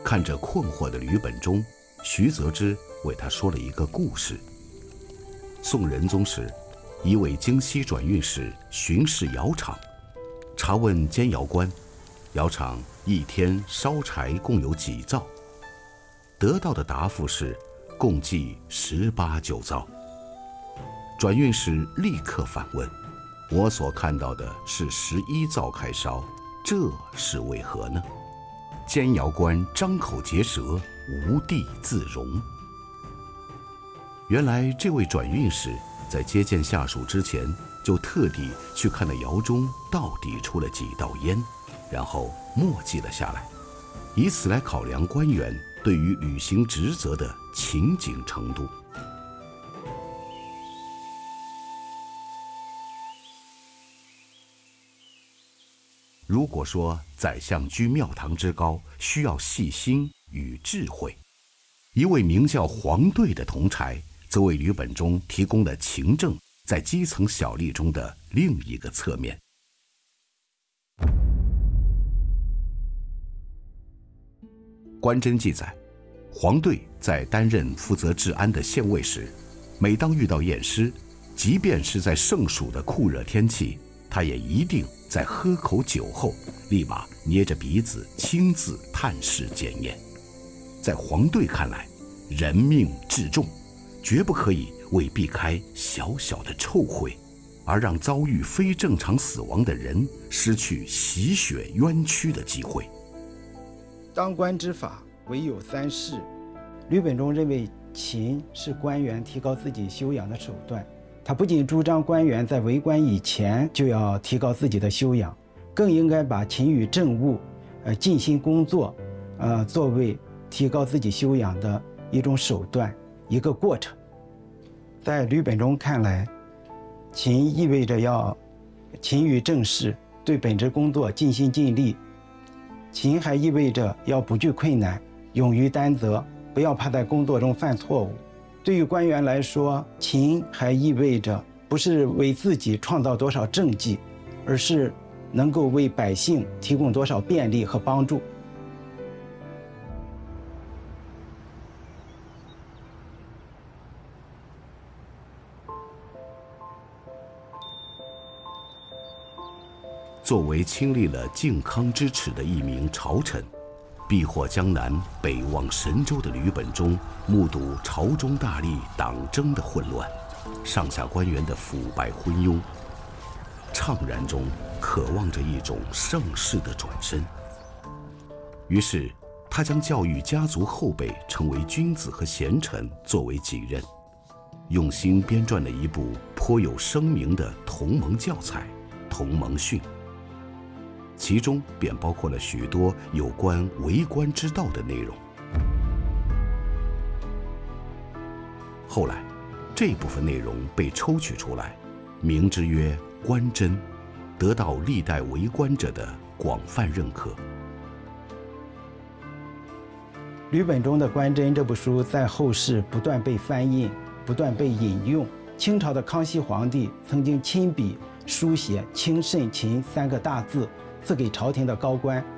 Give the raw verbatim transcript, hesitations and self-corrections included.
看着困惑的吕本中，徐则之为他说了一个故事。宋仁宗时，一位京西转运使巡视窑厂，查问监窑官，窑厂一天烧柴共有几灶？得到的答复是共计十八九灶。转运使立刻反问：我所看到的是十一灶开烧，这是为何呢？监窑官张口结舌，无地自容。原来这位转运使在接见下属之前，就特地去看了窑中到底出了几道烟，然后默记了下来，以此来考量官员对于履行职责的勤谨程度。如果说宰相居庙堂之高需要细心与智慧，一位名叫黄队的同差则为吕本中提供了勤政在基层小吏中的另一个侧面。官箴记载，黄队在担任负责治安的县尉时，每当遇到验尸，即便是在盛暑的酷热天气，他也一定在喝口酒后，立马捏着鼻子亲自探视检验。在黄队看来，人命至重，绝不可以为避开小小的臭秽，而让遭遇非正常死亡的人失去洗雪冤屈的机会。 当官之法唯有三事。吕本中认为勤是官员提高自己修养的手段，他不仅主张官员在为官以前就要提高自己的修养，更应该把勤于政务、呃尽心工作，呃作为提高自己修养的一种手段，一个过程。在吕本中看来，勤意味着要勤于政事，对本职工作尽心尽力。勤还意味着要不惧困难，勇于担责，不要怕在工作中犯错误。对于官员来说，勤还意味着不是为自己创造多少政绩，而是能够为百姓提供多少便利和帮助。 作为亲历了靖康之耻的一名朝臣，避祸江南、北望神州的吕本中，目睹朝中大吏党争的混乱，上下官员的腐败昏庸，怅然中渴望着一种盛世的转身。于是，他将教育家族后辈成为君子和贤臣作为己任，用心编撰了一部颇有声名的同盟教材《同盟训》。其中便包括了许多有关为官之道的内容。后来，这部分内容被抽取出来，名之曰《官箴》，得到历代为官者的广泛认可。 吕本中的《官箴》这部书在后世不断被翻印，不断被引用。清朝的康熙皇帝曾经亲笔书写“清慎勤”三个大字，赐给朝廷的高官，